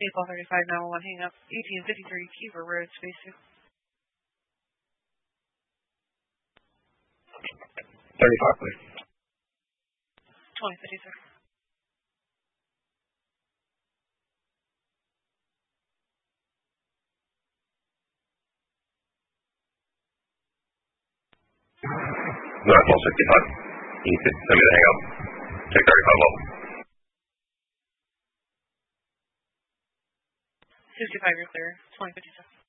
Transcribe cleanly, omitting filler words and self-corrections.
April 35, 911, hang up. 1853 Kiever Road, Space 2. 35, please. 2056. Northwell 65. You could send me the hang up. Check 35 level. 65, you're clear. 2057.